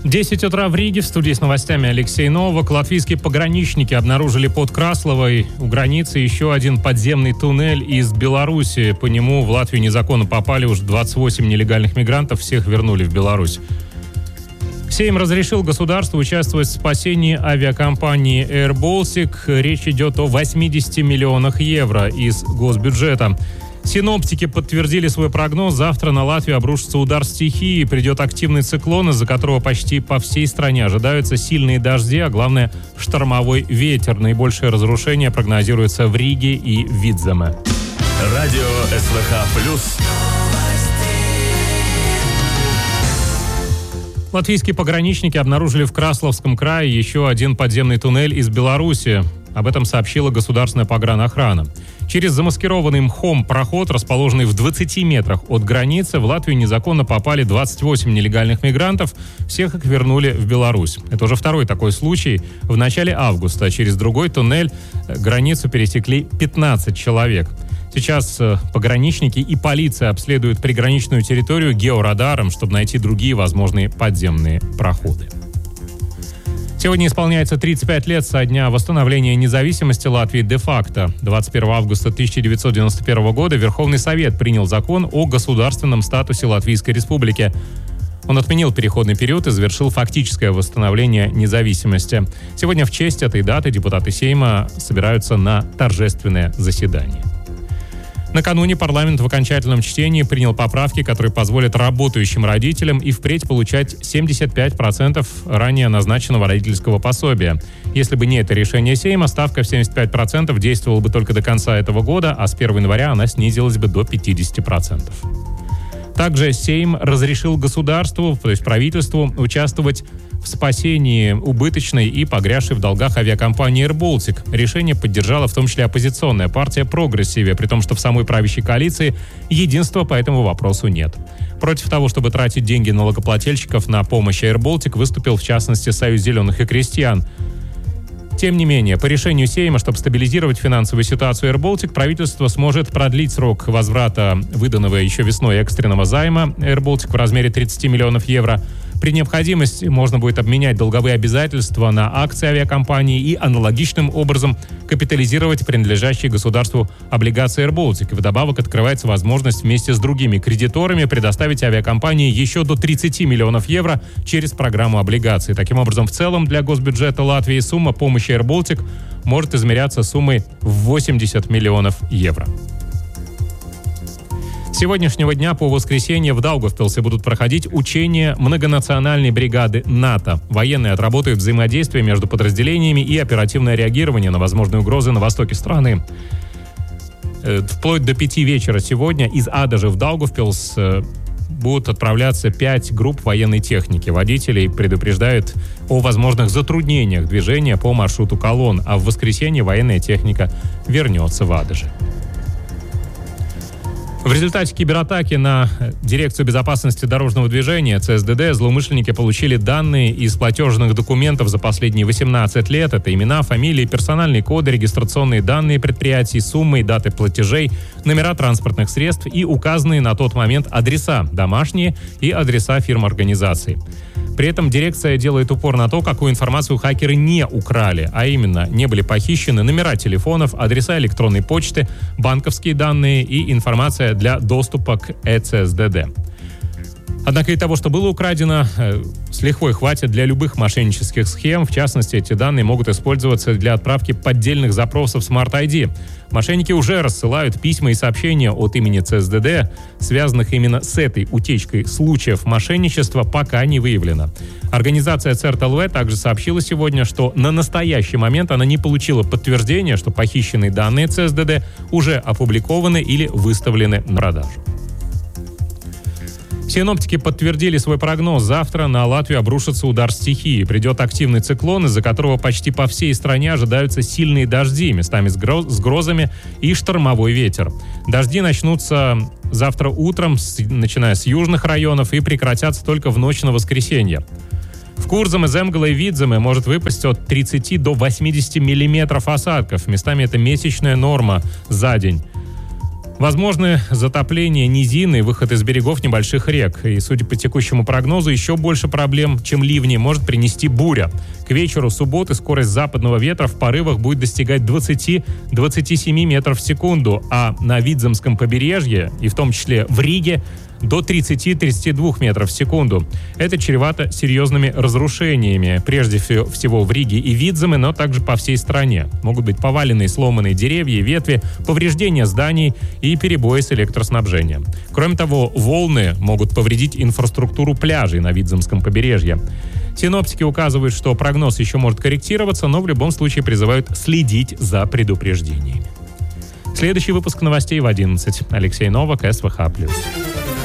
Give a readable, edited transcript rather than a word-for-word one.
10 утра в Риге. В студии с новостями Алексей Новак. Латвийские пограничники обнаружили под Красловой у границы еще один подземный туннель из Беларуси. По нему в Латвию незаконно попали уже 28 нелегальных мигрантов. Всех вернули в Беларусь. Сейм разрешил государству участвовать в спасении авиакомпании Air Baltic. Речь идет о 80 миллионах евро из госбюджета. Синоптики подтвердили свой прогноз. Завтра на Латвию обрушится удар стихии. Придет активный циклон, из-за которого почти по всей стране ожидаются сильные дожди, а главное – штормовой ветер. Наибольшее разрушение прогнозируется в Риге и Видземе. Радио СВХ+. Латвийские пограничники обнаружили в Красловском крае еще один подземный туннель из Беларуси. Об этом сообщила государственная погранохрана. Через замаскированный мхом проход, расположенный в 20 метрах от границы, в Латвию незаконно попали 28 нелегальных мигрантов. Всех их вернули в Беларусь. Это уже второй такой случай. В начале августа через другой туннель границу пересекли 15 человек. Сейчас пограничники и полиция обследуют приграничную территорию георадаром, чтобы найти другие возможные подземные проходы. Сегодня исполняется 35 лет со дня восстановления независимости Латвии де-факто. 21 августа 1991 года Верховный Совет принял закон о государственном статусе Латвийской Республики. Он отменил переходный период и завершил фактическое восстановление независимости. Сегодня в честь этой даты депутаты Сейма собираются на торжественное заседание. Накануне парламент в окончательном чтении принял поправки, которые позволят работающим родителям и впредь получать 75% ранее назначенного родительского пособия. Если бы не это решение Сейма, ставка в 75% действовала бы только до конца этого года, а с 1 января она снизилась бы до 50%. Также Сейм разрешил государству, то есть правительству, участвовать в спасении убыточной и погрязшей в долгах авиакомпании Air Baltic. Решение поддержала в том числе оппозиционная партия «Прогрессивия», при том, что в самой правящей коалиции единства по этому вопросу нет. Против того, чтобы тратить деньги налогоплательщиков на помощь Air Baltic, выступил в частности Союз зеленых и крестьян. Тем не менее, по решению Сейма, чтобы стабилизировать финансовую ситуацию Air Baltic, правительство сможет продлить срок возврата выданного еще весной экстренного займа Air Baltic в размере 30 миллионов евро. При необходимости можно будет обменять долговые обязательства на акции авиакомпании и аналогичным образом капитализировать принадлежащие государству облигации Air Baltic. И вдобавок открывается возможность вместе с другими кредиторами предоставить авиакомпании еще до 30 миллионов евро через программу облигаций. Таким образом, в целом для госбюджета Латвии сумма помощи Air Baltic может измеряться суммой в 80 миллионов евро. С сегодняшнего дня по воскресенье в Даугавпилсе будут проходить учения многонациональной бригады НАТО. Военные отработают взаимодействие между подразделениями и оперативное реагирование на возможные угрозы на востоке страны. Вплоть до 5 вечера сегодня из Адажа в Даугавпилс будут отправляться 5 групп военной техники. Водителей предупреждают о возможных затруднениях движения по маршруту колонн, а в воскресенье военная техника вернется в Адаже. В результате кибератаки на Дирекцию безопасности дорожного движения ЦСДД злоумышленники получили данные из платежных документов за последние 18 лет. Это имена, фамилии, персональные коды, регистрационные данные предприятий, суммы и даты платежей, номера транспортных средств и указанные на тот момент адреса домашние и адреса фирм-организаций. При этом дирекция делает упор на то, какую информацию хакеры не украли, а именно не были похищены номера телефонов, адреса электронной почты, банковские данные и информация для доступа к ЭЦСДД. Однако и того, что было украдено, с лихвой хватит для любых мошеннических схем. В частности, эти данные могут использоваться для отправки поддельных запросов Smart ID. Мошенники уже рассылают письма и сообщения от имени ЦСДД, связанных именно с этой утечкой. Случаев мошенничества пока не выявлено. Организация ЦРТЛВ также сообщила сегодня, что на настоящий момент она не получила подтверждения, что похищенные данные ЦСДД уже опубликованы или выставлены на продажу. Синоптики подтвердили свой прогноз. Завтра на Латвию обрушится удар стихии. Придет активный циклон, из-за которого почти по всей стране ожидаются сильные дожди, местами с грозами и штормовой ветер. Дожди начнутся завтра утром, начиная с южных районов, и прекратятся только в ночь на воскресенье. В Курзаме, Земгале и Видземе может выпасть от 30 до 80 миллиметров осадков. Местами это месячная норма за день. Возможны затопление низины и выход из берегов небольших рек. И, судя по текущему прогнозу, еще больше проблем, чем ливни, может принести буря. К вечеру субботы скорость западного ветра в порывах будет достигать 20-27 метров в секунду, а на Видземском побережье, и в том числе в Риге, до 30-32 метров в секунду. Это чревато серьезными разрушениями, прежде всего в Риге и Видземе, но также по всей стране. Могут быть поваленные и сломанные деревья и ветви, повреждения зданий и перебои с электроснабжением. Кроме того, волны могут повредить инфраструктуру пляжей на Видземском побережье. Синоптики указывают, что прогноз еще может корректироваться, но в любом случае призывают следить за предупреждениями. Следующий выпуск новостей в 11. Алексей Новак, СВХ+.